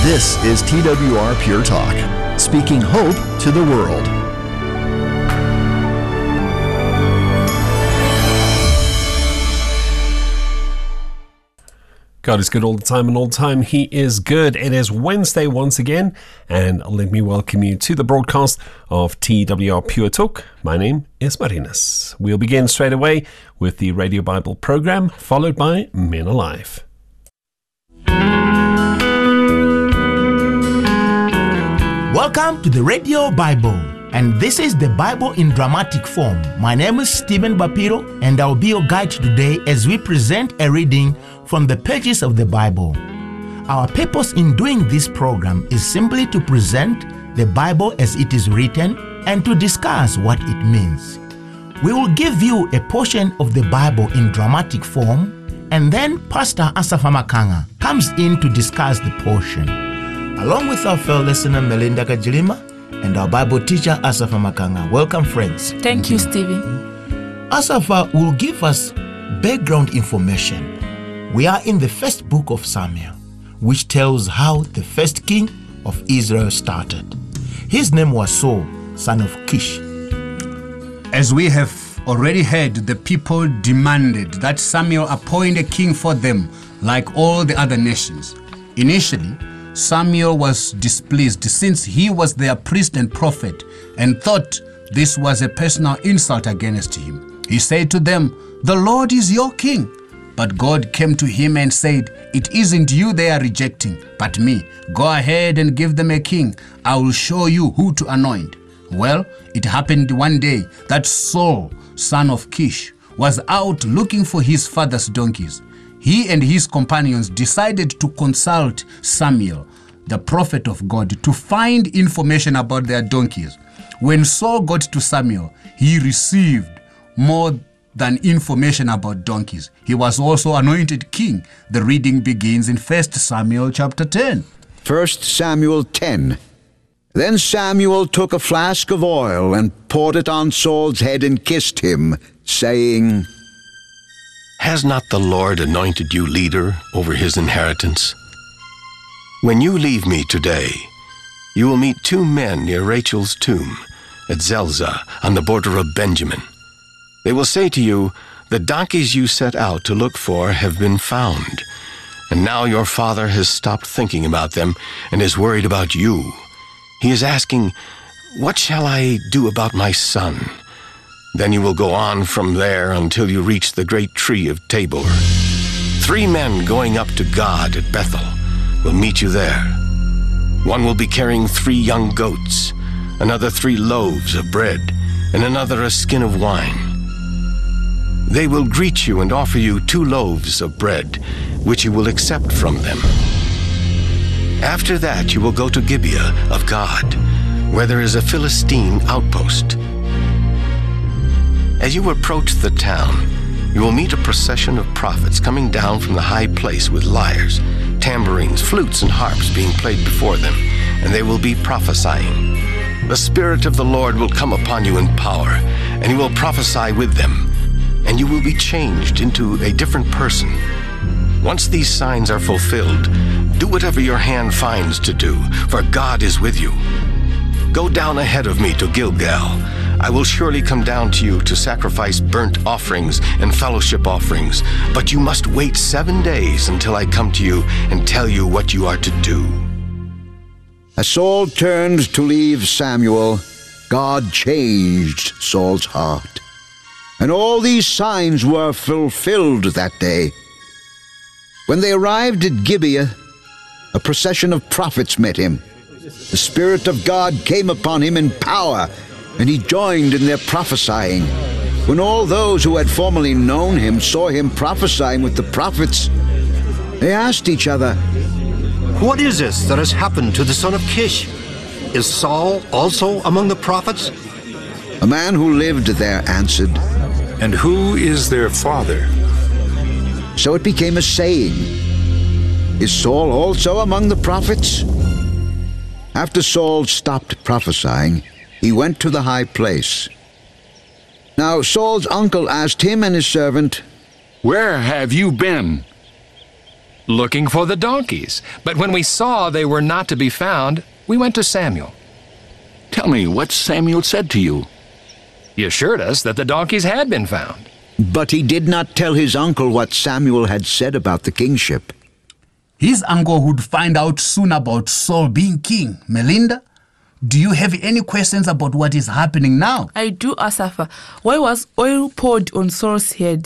This is TWR Pure Talk, speaking hope to the world. God is good all the time, and all the time He is good. It is Wednesday once again, and let me welcome you to the broadcast of TWR Pure Talk. My name is Marinas. We'll begin straight away with the Radio Bible program, followed by Men Alive. Welcome to the Radio Bible, and this is the Bible in dramatic form. My name is Stephen Bapiro, and I'll be your guide today as we present a reading from the pages of the Bible. Our purpose in doing this program is simply to present the Bible as it is written and to discuss what it means. We will give you a portion of the Bible in dramatic form, and then Pastor Asafa Makanga comes in to discuss the portion, along with our fellow listener Melinda Kajilima and our Bible teacher Asafa Makanga. Welcome, friends. Thank you, Stevie. Asafa will give us background information. We are in the first book of Samuel, which tells how the first king of Israel started. His name was Saul, son of Kish. As we have already heard, the people demanded that Samuel appoint a king for them, like all the other nations. Initially, Samuel was displeased since he was their priest and prophet and thought this was a personal insult against him. He said to them, "The Lord is your king." But God came to him and said, "It isn't you they are rejecting, but me. Go ahead and give them a king. I will show you who to anoint." Well, it happened one day that Saul, son of Kish, was out looking for his father's donkeys. He and his companions decided to consult Samuel, the prophet of God, to find information about their donkeys. When Saul got to Samuel, he received more than information about donkeys. He was also anointed king. The reading begins in 1 Samuel chapter 10. 1 Samuel 10. Then Samuel took a flask of oil and poured it on Saul's head and kissed him, saying, "Has not the Lord anointed you leader over his inheritance? When you leave me today, you will meet two men near Rachel's tomb at Zelzah on the border of Benjamin. They will say to you, 'The donkeys you set out to look for have been found, and now your father has stopped thinking about them and is worried about you. He is asking, "What shall I do about my son?" Then you will go on from there until you reach the great tree of Tabor. 3 men going up to God at Bethel will meet you there. One will be carrying 3 young goats, another 3 loaves of bread, and another a skin of wine. They will greet you and offer you 2 loaves of bread, which you will accept from them. After that you will go to Gibeah of God, where there is a Philistine outpost. As you approach the town, you will meet a procession of prophets coming down from the high place with lyres, tambourines, flutes, and harps being played before them, and they will be prophesying. The Spirit of the Lord will come upon you in power, and you will prophesy with them, and you will be changed into a different person. Once these signs are fulfilled, do whatever your hand finds to do, for God is with you. Go down ahead of me to Gilgal. I will surely come down to you to sacrifice burnt offerings and fellowship offerings, but you must wait 7 days until I come to you and tell you what you are to do." As Saul turned to leave Samuel, God changed Saul's heart. And all these signs were fulfilled that day. When they arrived at Gibeah, a procession of prophets met him. The Spirit of God came upon him in power, and he joined in their prophesying. When all those who had formerly known him saw him prophesying with the prophets, they asked each other, "What is this that has happened to the son of Kish? Is Saul also among the prophets?" A man who lived there answered, "And who is their father?" So it became a saying, "Is Saul also among the prophets?" After Saul stopped prophesying, he went to the high place. Now Saul's uncle asked him and his servant, "Where have you been?" looking for the donkeys. But when we saw they were not to be found, we went to Samuel. Tell me what Samuel said to you. He assured us that the donkeys had been found. But he did not tell his uncle what Samuel had said about the kingship. His uncle would find out soon about Saul being king. Melinda, do you have any questions about what is happening now? I do, Asafa. Why was oil poured on Saul's head?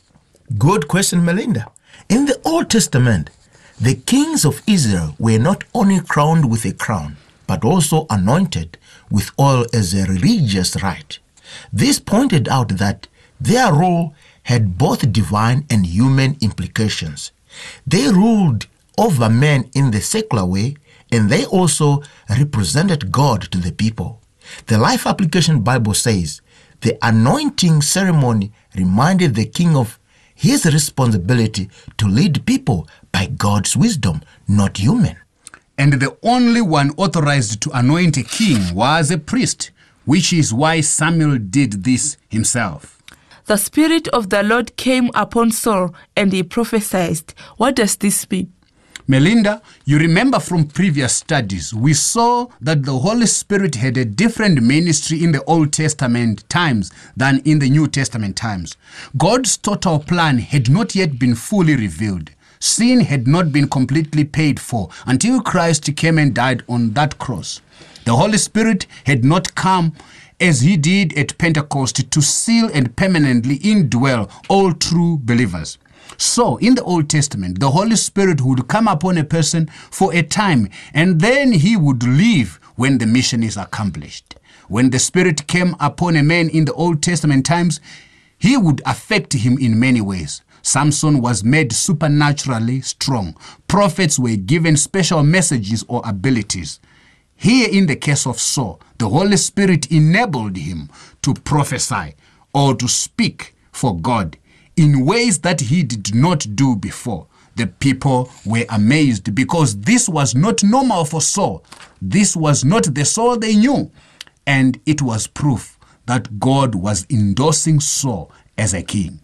Good question, Melinda. In the Old Testament, the kings of Israel were not only crowned with a crown, but also anointed with oil as a religious rite. This pointed out that their role had both divine and human implications. They ruled over men in the secular way, and they also represented God to the people. The Life Application Bible says, the anointing ceremony reminded the king of his responsibility to lead people by God's wisdom, not human. And the only one authorized to anoint a king was a priest, which is why Samuel did this himself. The Spirit of the Lord came upon Saul and he prophesied. What does this mean? Melinda, you remember from previous studies, we saw that the Holy Spirit had a different ministry in the Old Testament times than in the New Testament times. God's total plan had not yet been fully revealed. Sin had not been completely paid for until Christ came and died on that cross. The Holy Spirit had not come as he did at Pentecost to seal and permanently indwell all true believers. So, in the Old Testament, the Holy Spirit would come upon a person for a time, and then he would leave when the mission is accomplished. When the Spirit came upon a man in the Old Testament times, he would affect him in many ways. Samson was made supernaturally strong. Prophets were given special messages or abilities. Here in the case of Saul, the Holy Spirit enabled him to prophesy or to speak for God in ways that he did not do before. The people were amazed because this was not normal for Saul. This was not the Saul they knew. And it was proof that God was endorsing Saul as a king.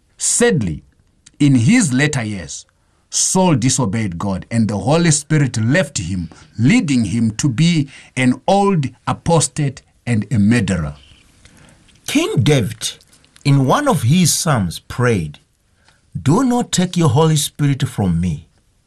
Sadly, in his later years, Saul disobeyed God and the Holy Spirit left him, leading him to be an old apostate and a murderer. King David, in one of his psalms, prayed, "Do not take your Holy Spirit from me."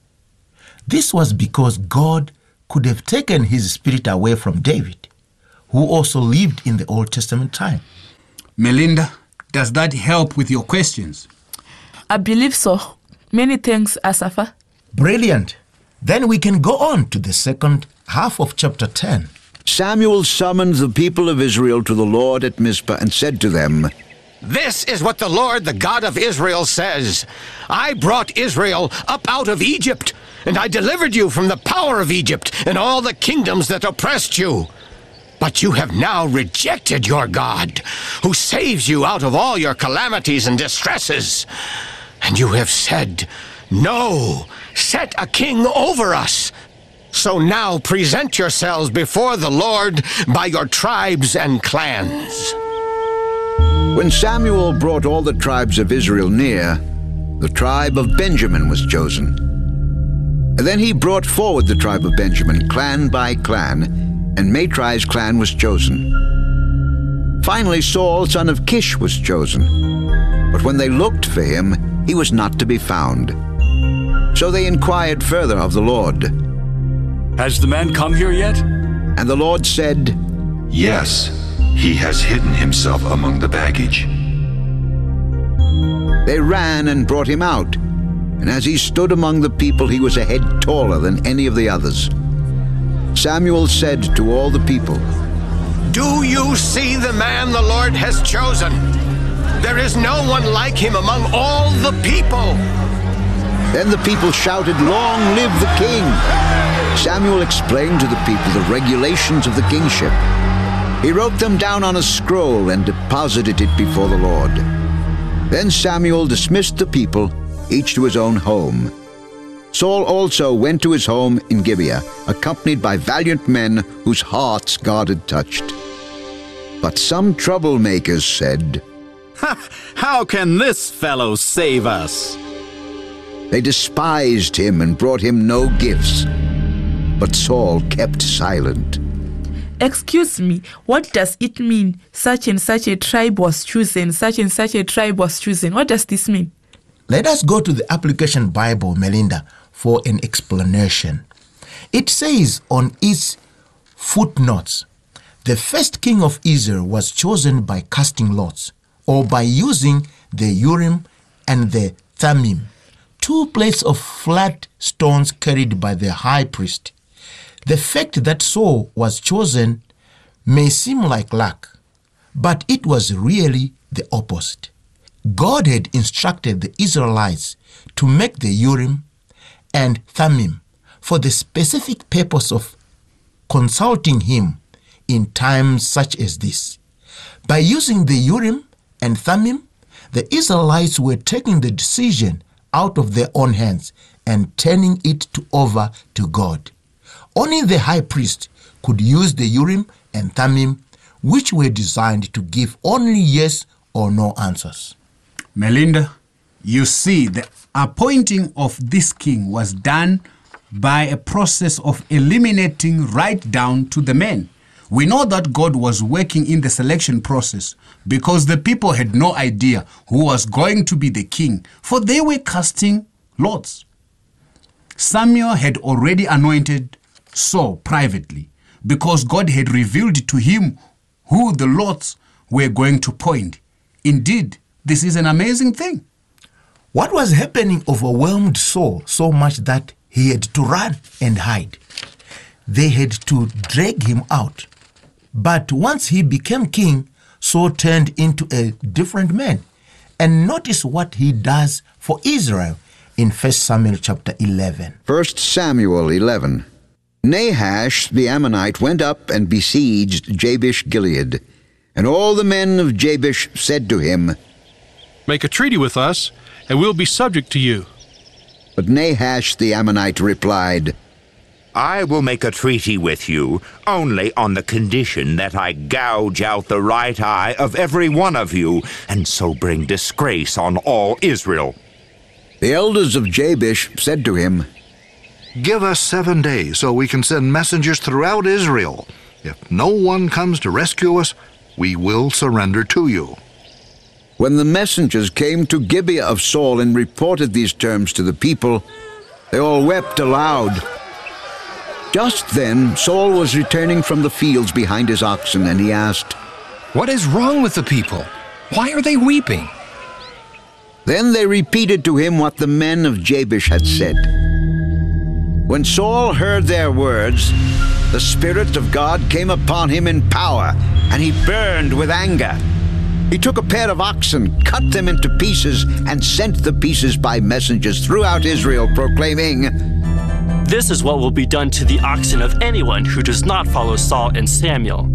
This was because God could have taken his spirit away from David, who also lived in the Old Testament time. Melinda, does that help with your questions? I believe so. Many thanks, Asafa. Brilliant. Then we can go on to the second half of chapter 10. Samuel summoned the people of Israel to the Lord at Mizpah and said to them, This is what the Lord, the God of Israel, says. I brought Israel up out of Egypt, and I delivered you from the power of Egypt and all the kingdoms that oppressed you. But you have now rejected your God, who saves you out of all your calamities and distresses. And you have said, No, set a king over us. So now present yourselves before the Lord by your tribes and clans. When Samuel brought all the tribes of Israel near, the tribe of Benjamin was chosen. And then he brought forward the tribe of Benjamin, clan by clan, and Matri's clan was chosen. Finally, Saul, son of Kish, was chosen. But when they looked for him, he was not to be found. So they inquired further of the Lord. Has the man come here yet? And the Lord said, Yes, he has hidden himself among the baggage. They ran and brought him out, and as he stood among the people, he was a head taller than any of the others. Samuel said to all the people, Do you see the man the Lord has chosen? There is no one like him among all the people. Then the people shouted, Long live the king! Samuel explained to the people the regulations of the kingship. He wrote them down on a scroll and deposited it before the Lord. Then Samuel dismissed the people, each to his own home. Saul also went to his home in Gibeah, accompanied by valiant men whose hearts God had touched. But some troublemakers said, How can this fellow save us? They despised him and brought him no gifts. But Saul kept silent. Excuse me, what does it mean? Such and such a tribe was chosen, such and such a tribe was chosen. What does this mean? Let us go to the Application Bible, Melinda, for an explanation. It says on its footnotes, the first king of Israel was chosen by casting lots, or by using the Urim and the Thummim, 2 plates of flat stones carried by the high priest. The fact that Saul was chosen may seem like luck, but it was really the opposite. God had instructed the Israelites to make the Urim and Thummim for the specific purpose of consulting him in times such as this. By using the Urim and Thummim, the Israelites were taking the decision out of their own hands and turning it over to God. Only the high priest could use the Urim and Thummim, which were designed to give only yes or no answers. Melinda, you see, the appointing of this king was done by a process of eliminating right down to the men. We know that God was working in the selection process because the people had no idea who was going to be the king, for they were casting lots. Samuel had already anointed Saul privately because God had revealed to him who the lots were going to point. Indeed, this is an amazing thing. What was happening overwhelmed Saul so much that he had to run and hide. They had to drag him out. But once he became king, Saul turned into a different man. And notice what he does for Israel in 1 Samuel chapter 11. 1 Samuel 11. Nahash the Ammonite went up and besieged Jabesh-Gilead. And all the men of Jabesh said to him, "Make a treaty with us, and we'll be subject to you." But Nahash the Ammonite replied, "I will make a treaty with you, only on the condition that I gouge out the right eye of every one of you, and so bring disgrace on all Israel." The elders of Jabesh said to him, "Give us 7 days so we can send messengers throughout Israel. If no one comes to rescue us, we will surrender to you." When the messengers came to Gibeah of Saul and reported these terms to the people, they all wept aloud. Just then Saul was returning from the fields behind his oxen, and he asked, "What is wrong with the people? Why are they weeping?" Then they repeated to him what the men of Jabesh had said. When Saul heard their words, the Spirit of God came upon him in power, and he burned with anger. He took a pair of oxen, cut them into pieces, and sent the pieces by messengers throughout Israel, proclaiming, "This is what will be done to the oxen of anyone who does not follow Saul and Samuel."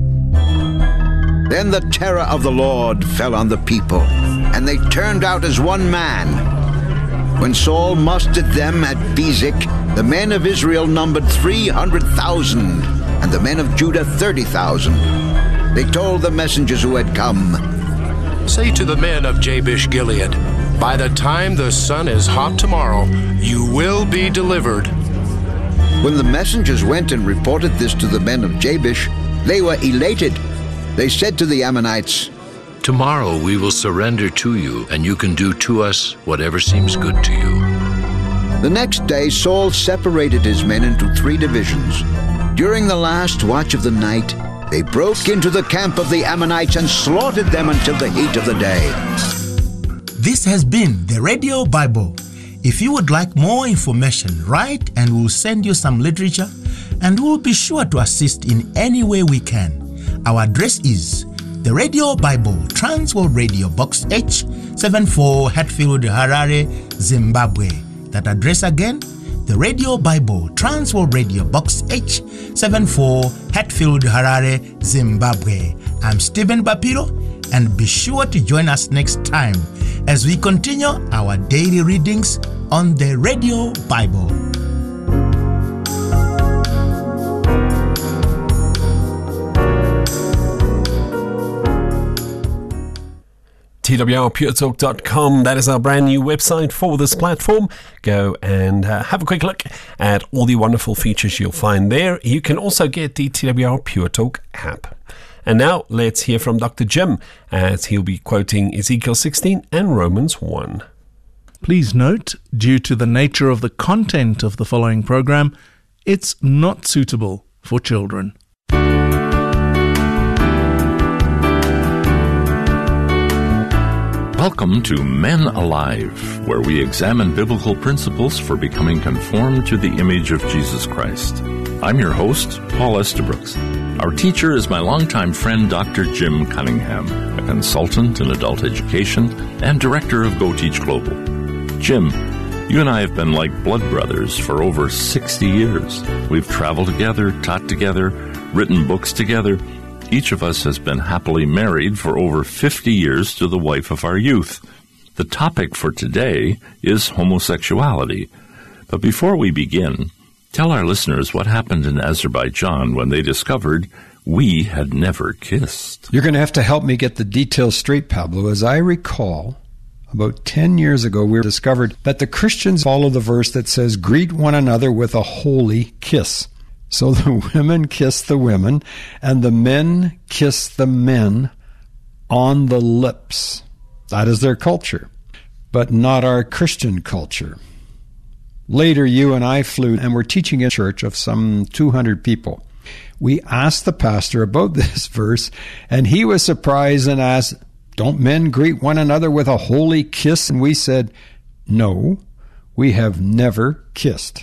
Then the terror of the Lord fell on the people, and they turned out as one man. When Saul mustered them at Bezek, the men of Israel numbered 300,000, and the men of Judah 30,000. They told the messengers who had come, "Say to the men of Jabesh-Gilead, by the time the sun is hot tomorrow, you will be delivered." When the messengers went and reported this to the men of Jabesh, they were elated. They said to the Ammonites, "Tomorrow we will surrender to you, and you can do to us whatever seems good to you." The next day Saul separated his men into 3 divisions. During the last watch of the night, they broke into the camp of the Ammonites and slaughtered them until the heat of the day. This has been the Radio Bible. If you would like more information, write and we'll send you some literature, and we'll be sure to assist in any way we can. Our address is the Radio Bible, Transworld Radio, Box H74, Hatfield, Harare, Zimbabwe. That address again, the Radio Bible, Transworld Radio, Box H74, Hatfield, Harare, Zimbabwe. I'm Stephen Bapiro, and be sure to join us next time as we continue our daily readings on the Radio Bible. twrpuretalk.com. That is our brand new website for this platform. Go and have a quick look at all the wonderful features you'll find there. You can also get the TWR Pure Talk app. And now let's hear from Dr. Jim as he'll be quoting Ezekiel 16 and Romans 1. Please note, due to the nature of the content of the following program, it's not suitable for children. Welcome to Men Alive, where we examine biblical principles for becoming conformed to the image of Jesus Christ. I'm your host, Paul Estabrooks. Our teacher is my longtime friend, Dr. Jim Cunningham, a consultant in adult education and director of Go Teach Global. Jim, you and I have been like blood brothers for over 60 years. We've traveled together, taught together, written books together. Each of us has been happily married for over 50 years to the wife of our youth. The topic for today is homosexuality. But before we begin, tell our listeners what happened in Azerbaijan when they discovered we had never kissed. You're going to have to help me get the details straight, Pablo. As I recall, about 10 years ago, we discovered that the Christians follow the verse that says, greet one another with a holy kiss. So the women kiss the women, and the men kiss the men on the lips. That is their culture, but not our Christian culture. Later, you and I flew and were teaching a church of some 200 people. We asked the pastor about this verse, and he was surprised and asked, don't men greet one another with a holy kiss? And we said, no, we have never kissed.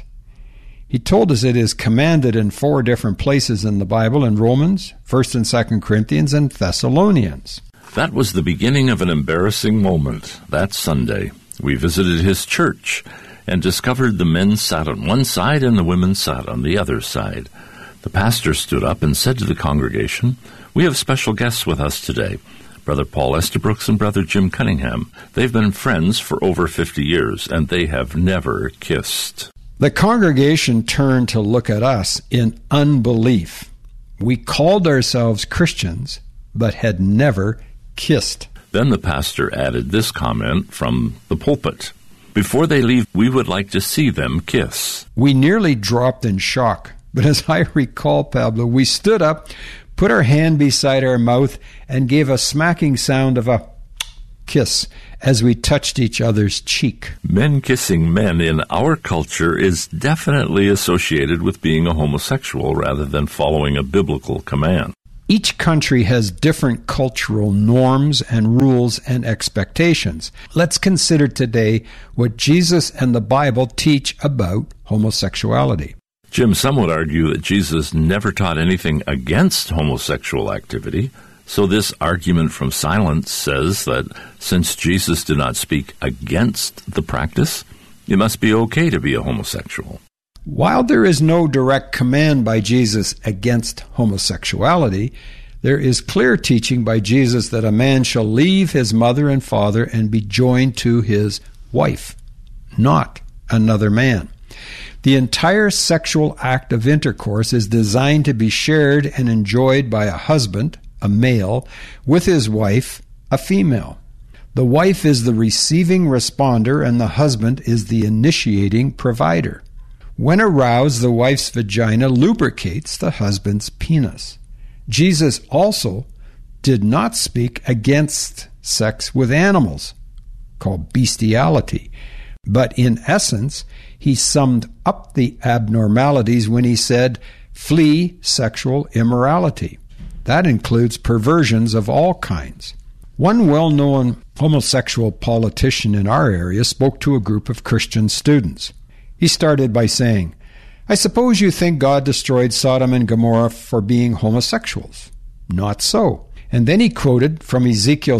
He told us it is commanded in 4 different places in the Bible, in Romans, 1st and 2nd Corinthians, and Thessalonians. That was the beginning of an embarrassing moment. That Sunday, we visited his church and discovered the men sat on one side and the women sat on the other side. The pastor stood up and said to the congregation, we have special guests with us today, Brother Paul Estabrooks and Brother Jim Cunningham. They've been friends for over 50 years, and they have never kissed. The congregation turned to look at us in unbelief. We called ourselves Christians, but had never kissed. Then the pastor added this comment from the pulpit. Before they leave, we would like to see them kiss. We nearly dropped in shock, but as I recall, Pablo, we stood up, put our hand beside our mouth, and gave a smacking sound of a kiss as we touched each other's cheek. Men kissing men in our culture is definitely associated with being a homosexual rather than following a biblical command. Each country has different cultural norms and rules and expectations. Let's consider today what Jesus and the Bible teach about homosexuality. Jim, some would argue that Jesus never taught anything against homosexual activity. So this argument from silence says that since Jesus did not speak against the practice, it must be okay to be a homosexual. While there is no direct command by Jesus against homosexuality, there is clear teaching by Jesus that a man shall leave his mother and father and be joined to his wife, not another man. The entire sexual act of intercourse is designed to be shared and enjoyed by a husband, a male, with his wife, a female. The wife is the receiving responder and the husband is the initiating provider. When aroused, the wife's vagina lubricates the husband's penis. Jesus also did not speak against sex with animals, called bestiality, but in essence, he summed up the abnormalities when he said, flee sexual immorality. That includes perversions of all kinds. One well-known homosexual politician in our area spoke to a group of Christian students. He started by saying, I suppose you think God destroyed Sodom and Gomorrah for being homosexuals. Not so. And then he quoted from Ezekiel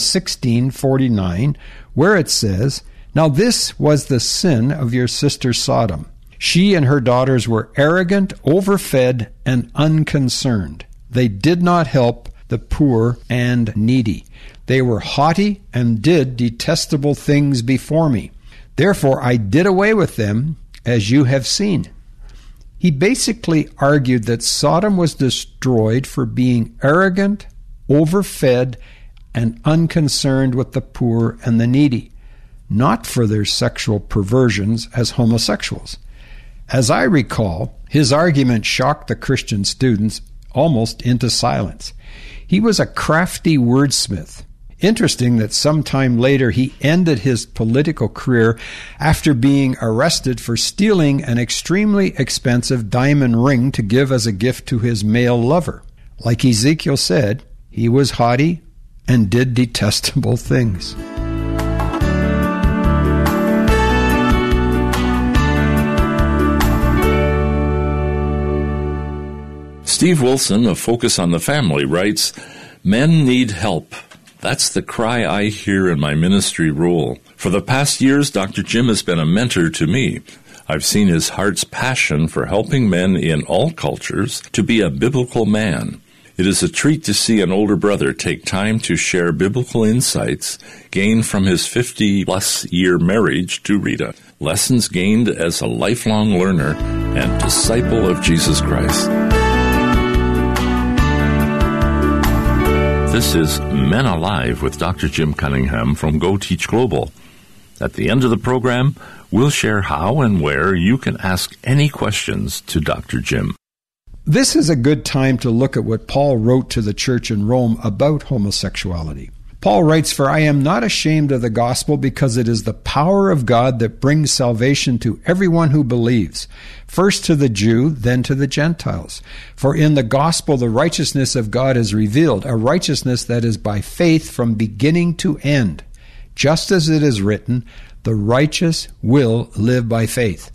16:49, where it says, Now this was the sin of your sister Sodom. She and her daughters were arrogant, overfed, and unconcerned. They did not help the poor and needy. They were haughty and did detestable things before me. Therefore I did away with them, as you have seen. He basically argued that Sodom was destroyed for being arrogant, overfed, and unconcerned with the poor and the needy, not for their sexual perversions as homosexuals. As I recall, his argument shocked the Christian students almost into silence. He was a crafty wordsmith. Interesting that sometime later he ended his political career after being arrested for stealing an extremely expensive diamond ring to give as a gift to his male lover. Like Ezekiel said, he was haughty and did detestable things. Steve Wilson of Focus on the Family writes, "Men need help. That's the cry I hear in my ministry role. For the past years, Dr. Jim has been a mentor to me. I've seen his heart's passion for helping men in all cultures to be a biblical man. It is a treat to see an older brother take time to share biblical insights gained from his 50-plus year marriage to Rita, lessons gained as a lifelong learner and disciple of Jesus Christ." This is Men Alive with Dr. Jim Cunningham from Go Teach Global. At the end of the program, we'll share how and where you can ask any questions to Dr. Jim. This is a good time to look at what Paul wrote to the church in Rome about homosexuality. Paul writes, "For I am not ashamed of the gospel, because it is the power of God that brings salvation to everyone who believes, first to the Jew, then to the Gentiles. For in the gospel the righteousness of God is revealed, a righteousness that is by faith from beginning to end. Just as it is written, the righteous will live by faith."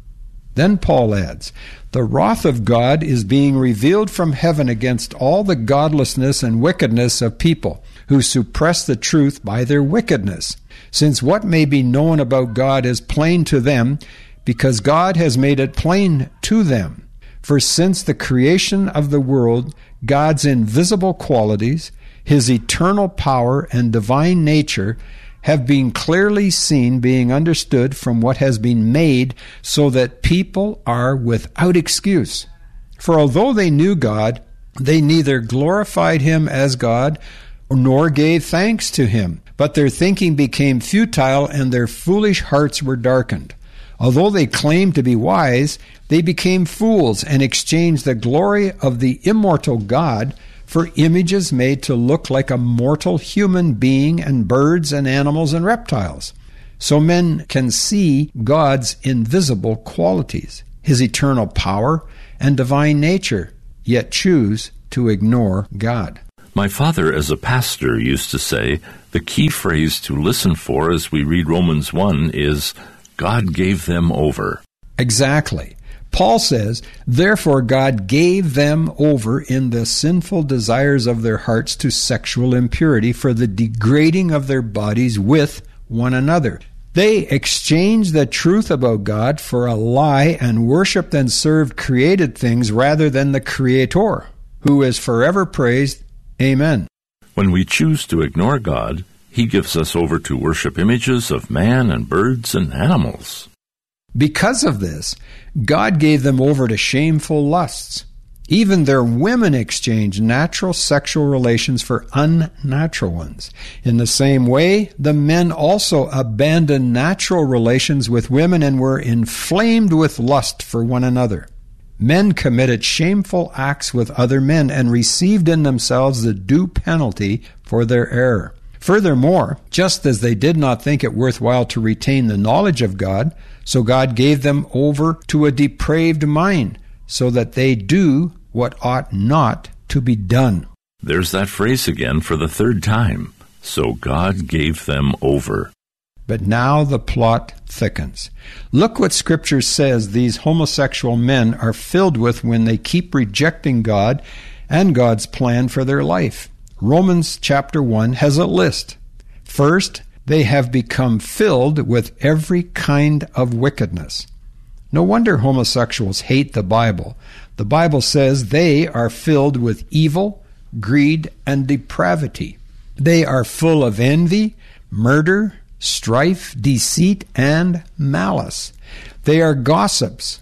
Then Paul adds, "The wrath of God is being revealed from heaven against all the godlessness and wickedness of people who suppress the truth by their wickedness, since what may be known about God is plain to them, because God has made it plain to them. For since the creation of the world, God's invisible qualities, his eternal power and divine nature, have been clearly seen, being understood from what has been made, so that people are without excuse. For although they knew God, they neither glorified him as God, nor gave thanks to him. But their thinking became futile, and their foolish hearts were darkened. Although they claimed to be wise, they became fools, and exchanged the glory of the immortal God for images made to look like a mortal human being, and birds and animals and reptiles. So men can see God's invisible qualities, his eternal power and divine nature, yet choose to ignore God." My father, as a pastor, used to say, the key phrase to listen for as we read Romans 1 is, God gave them over. Exactly. Paul says, "Therefore God gave them over in the sinful desires of their hearts to sexual impurity, for the degrading of their bodies with one another. They exchanged the truth about God for a lie, and worshipped and served created things rather than the Creator, who is forever praised. Amen." When we choose to ignore God, he gives us over to worship images of man and birds and animals. Because of this, God gave them over to shameful lusts. Even their women exchanged natural sexual relations for unnatural ones. In the same way, the men also abandoned natural relations with women and were inflamed with lust for one another. Men committed shameful acts with other men and received in themselves the due penalty for their error. Furthermore, just as they did not think it worthwhile to retain the knowledge of God, so God gave them over to a depraved mind, so that they do what ought not to be done. There's that phrase again for the third time. So God gave them over. But now the plot thickens. Look what Scripture says these homosexual men are filled with when they keep rejecting God and God's plan for their life. Romans chapter 1 has a list. First, they have become filled with every kind of wickedness. No wonder homosexuals hate the Bible. The Bible says they are filled with evil, greed, and depravity. They are full of envy, murder, strife, deceit, and malice. They are gossips,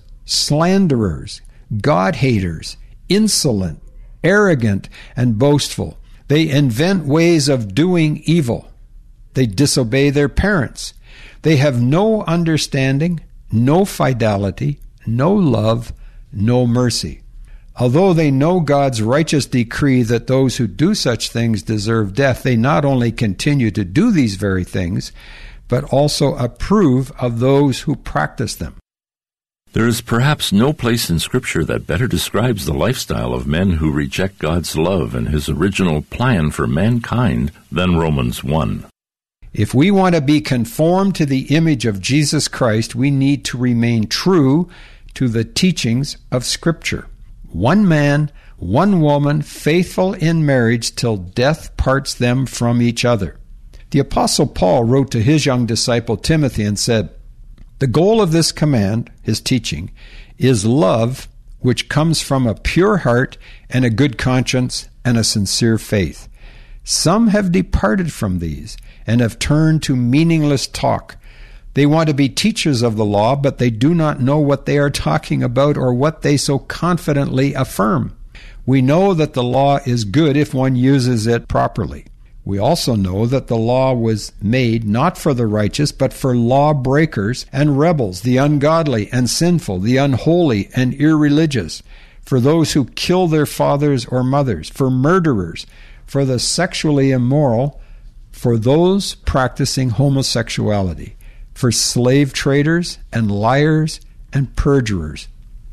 slanderers, God-haters, insolent, arrogant, and boastful. They invent ways of doing evil. They disobey their parents. They have no understanding, no fidelity, no love, no mercy. Although they know God's righteous decree that those who do such things deserve death, they not only continue to do these very things, but also approve of those who practice them. There is perhaps no place in Scripture that better describes the lifestyle of men who reject God's love and His original plan for mankind than Romans 1. If we want to be conformed to the image of Jesus Christ, we need to remain true to the teachings of Scripture. One man, one woman, faithful in marriage till death parts them from each other. The Apostle Paul wrote to his young disciple Timothy and said, "The goal of this command," his teaching, "is love, which comes from a pure heart and a good conscience and a sincere faith. Some have departed from these and have turned to meaningless talk. They want to be teachers of the law, but they do not know what they are talking about or what they so confidently affirm. We know that the law is good if one uses it properly. We also know that the law was made not for the righteous, but for lawbreakers and rebels, the ungodly and sinful, the unholy and irreligious, for those who kill their fathers or mothers, for murderers, for the sexually immoral, for those practicing homosexuality, for slave traders and liars and perjurers,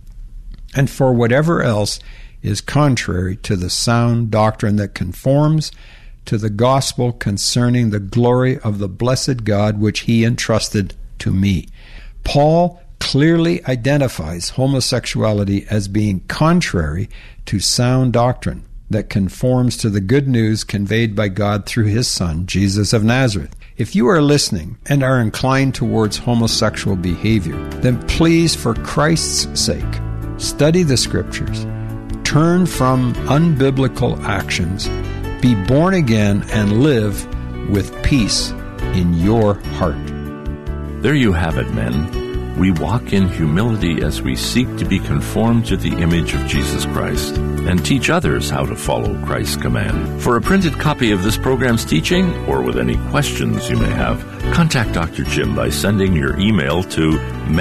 and for whatever else is contrary to the sound doctrine that conforms to the gospel concerning the glory of the blessed God which He entrusted to me." Paul clearly identifies homosexuality as being contrary to sound doctrine that conforms to the good news conveyed by God through His Son, Jesus of Nazareth. If you are listening and are inclined towards homosexual behavior, then please, for Christ's sake, study the Scriptures, turn from unbiblical actions, be born again, and live with peace in your heart. There you have it, men. We walk in humility as we seek to be conformed to the image of Jesus Christ and teach others how to follow Christ's command. For a printed copy of this program's teaching, or with any questions you may have, contact Dr. Jim by sending your email to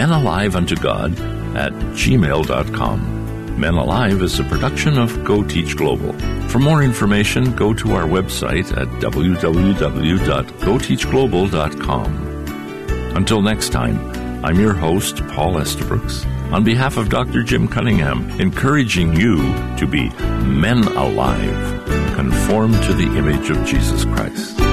menaliveunto@gmail.com. Men Alive is a production of Go Teach Global. For more information, go to our website at www.goteachglobal.com. Until next time, I'm your host, Paul Estabrooks, on behalf of Dr. Jim Cunningham, encouraging you to be men alive, conformed to the image of Jesus Christ.